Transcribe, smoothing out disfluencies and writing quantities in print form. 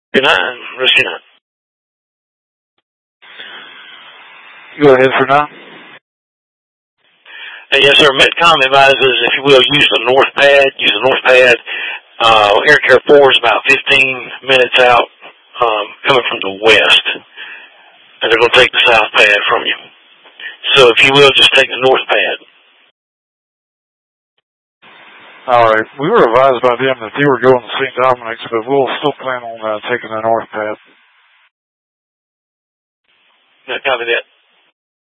Good night. Rest of your night. Go ahead for now. Yes, sir. Metcom advises, if you will, use the north pad. Use the north pad. Air Care 4 is about 15 minutes out, coming from the west. And they're going to take the south pad from you. So if you will, just take the north pad. All right. We were advised by them that they were going to St. Dominic's, but we'll still plan on taking the north pad. Copy that.